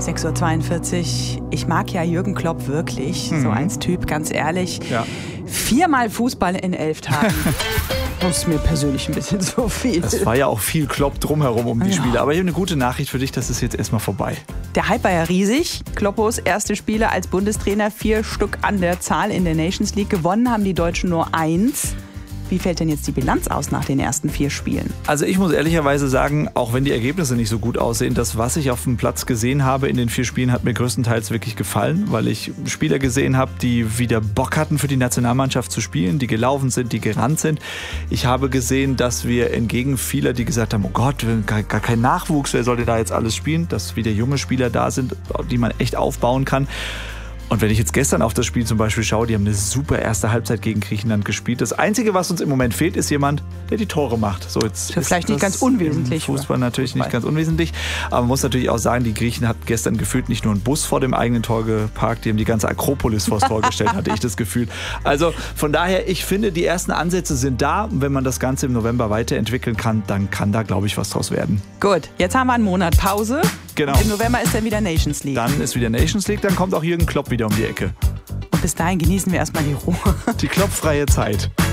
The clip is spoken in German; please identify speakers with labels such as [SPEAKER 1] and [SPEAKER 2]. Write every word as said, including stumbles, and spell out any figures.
[SPEAKER 1] sechs Uhr zweiundvierzig. Ich mag ja Jürgen Klopp wirklich, mhm. so als Typ, ganz ehrlich.
[SPEAKER 2] Ja.
[SPEAKER 1] Viermal Fußball in elf Tagen. Das ist mir persönlich ein bisschen zu viel.
[SPEAKER 2] Das war ja auch viel Klopp drumherum um die
[SPEAKER 1] ja.
[SPEAKER 2] Spiele. Aber ich habe eine gute Nachricht für dich, das ist jetzt erstmal vorbei.
[SPEAKER 1] Der Hype war ja riesig. Kloppos erste Spiele als Bundestrainer, vier Stück an der Zahl in der Nations League. Gewonnen haben die Deutschen nur eins. Wie fällt denn jetzt die Bilanz aus nach den ersten vier Spielen?
[SPEAKER 2] Also ich muss ehrlicherweise sagen, auch wenn die Ergebnisse nicht so gut aussehen, das, was ich auf dem Platz gesehen habe in den vier Spielen, hat mir größtenteils wirklich gefallen, weil ich Spieler gesehen habe, die wieder Bock hatten für die Nationalmannschaft zu spielen, die gelaufen sind, die gerannt sind. Ich habe gesehen, dass wir entgegen vieler, die gesagt haben, oh Gott, gar, gar kein Nachwuchs, wer sollte da jetzt alles spielen, dass wieder junge Spieler da sind, die man echt aufbauen kann. Und wenn ich jetzt gestern auf das Spiel zum Beispiel schaue, die haben eine super erste Halbzeit gegen Griechenland gespielt. Das Einzige, was uns im Moment fehlt, ist jemand, der die Tore macht. So, jetzt
[SPEAKER 1] das ist vielleicht nicht ganz unwesentlich.
[SPEAKER 2] Im Fußball natürlich nicht ganz unwesentlich. Aber man muss natürlich auch sagen, die Griechen hatten gestern gefühlt nicht nur einen Bus vor dem eigenen Tor geparkt, die haben die ganze Akropolis vors Tor gestellt, hatte ich das Gefühl. Also von daher, ich finde, die ersten Ansätze sind da. Und wenn man das Ganze im November weiterentwickeln kann, dann kann da, glaube ich, was draus werden.
[SPEAKER 1] Gut, jetzt haben wir einen Monat Pause.
[SPEAKER 2] Genau.
[SPEAKER 1] Im November ist dann wieder Nations League.
[SPEAKER 2] Dann ist wieder Nations League, dann kommt auch Jürgen Klopp wieder um die Ecke.
[SPEAKER 1] Und bis dahin genießen wir erstmal die Ruhe.
[SPEAKER 2] Die kloppfreie Zeit.